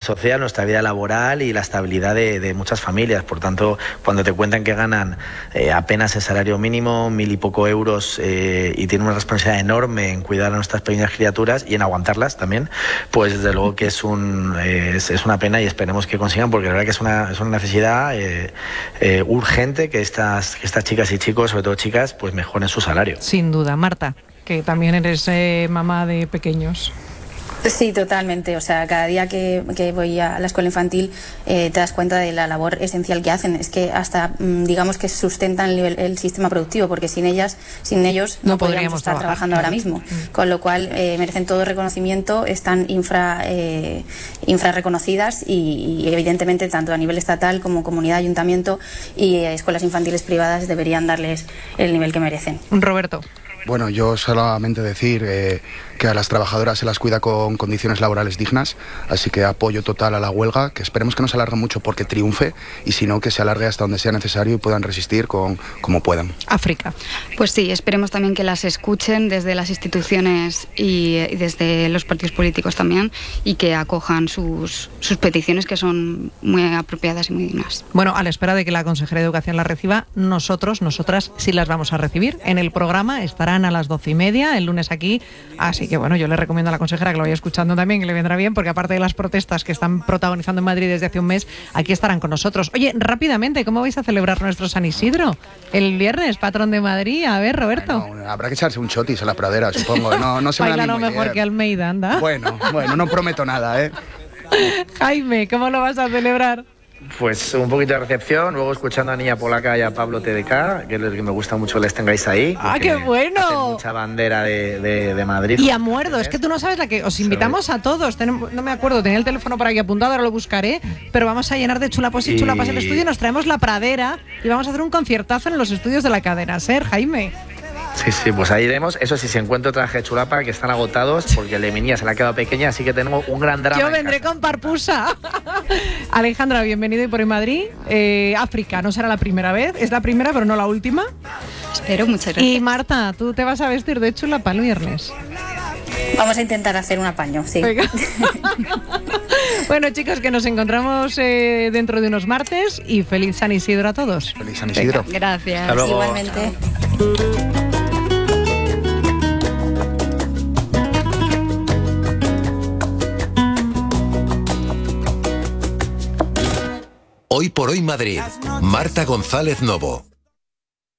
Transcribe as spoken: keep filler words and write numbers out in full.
social, nuestra vida laboral y la estabilidad de, de muchas familias. Por tanto, cuando te cuentan que ganan eh, apenas el salario mínimo, mil y poco euros, eh, y tienen una responsabilidad enorme en cuidar a nuestras pequeñas criaturas y en aguantarlas también, pues desde luego que es, un, eh, es, es una pena y esperemos que consigan, porque la verdad que es una, es una necesidad eh, eh, urgente que estas, que estas chicas y chicos, sobre todo chicas, pues mejoren su salario. Sin duda. Marta, que también eres eh, mamá de pequeños. Sí, totalmente. O sea, cada día que, que voy a la escuela infantil eh, te das cuenta de la labor esencial que hacen. Es que hasta, digamos, que sustentan el, el sistema productivo, porque sin ellas, sin ellos, no, no podríamos estar trabajar, trabajando claro. ahora mismo. Mm. Con lo cual, eh, merecen todo reconocimiento, están infra, eh, infra reconocidas y, y, evidentemente, tanto a nivel estatal como comunidad, ayuntamiento y eh, escuelas infantiles privadas deberían darles el nivel que merecen. Roberto. Bueno, yo solamente decir eh, que a las trabajadoras se las cuida con condiciones laborales dignas, así que apoyo total a la huelga, que esperemos que no se alargue mucho porque triunfe, y si no, que se alargue hasta donde sea necesario y puedan resistir con, como puedan. África. Pues sí, esperemos también que las escuchen desde las instituciones y, y desde los partidos políticos también, y que acojan sus, sus peticiones, que son muy apropiadas y muy dignas. Bueno, a la espera de que la consejera de Educación las reciba, nosotros, nosotras sí las vamos a recibir. En el programa estará a las doce y media, el lunes aquí, así que bueno, yo le recomiendo a la consejera que lo vaya escuchando también, que le vendrá bien, porque aparte de las protestas que están protagonizando en Madrid desde hace un mes, aquí estarán con nosotros. Oye, rápidamente, ¿cómo vais a celebrar nuestro San Isidro? El viernes, patrón de Madrid. A ver, Roberto. Bueno, habrá que echarse un chotis a la pradera, supongo. No, no se me da lo mejor idea. Que Almeida, anda. Bueno, bueno, no prometo nada, ¿eh? Jaime, ¿cómo lo vas a celebrar? Pues un poquito de recepción, luego escuchando a Niña Polaca y a Pablo T D K, que es lo que me gusta mucho que les tengáis ahí. ¡Ah, qué bueno! Hacen mucha bandera de, de, de Madrid. Y a Muerdo, es que tú no sabes la que... Os invitamos a todos, tenemos, no me acuerdo, tenía el teléfono por aquí apuntado, ahora lo buscaré, pero vamos a llenar de chulapos y, y... chulapas el estudio, nos traemos la pradera y vamos a hacer un conciertazo en los estudios de la cadena SER, Jaime. Sí, sí, pues ahí iremos. Eso sí, si encuentro traje de chulapa, que están agotados, porque el de mi niña se le ha quedado pequeña, así que tenemos un gran drama. Yo vendré con Parpusa. Alejandra, bienvenido y por en Madrid. Eh, África, no será la primera vez, es la primera, pero no la última. Espero, muchas gracias. Y Marta, ¿tú te vas a vestir de chulapa el viernes? Vamos a intentar hacer un apaño, sí. Bueno, chicos, que nos encontramos eh, dentro de unos martes y feliz San Isidro a todos. Feliz San Isidro. Venga, gracias. Hasta luego. Igualmente. Hoy por hoy Madrid. Marta González Novo.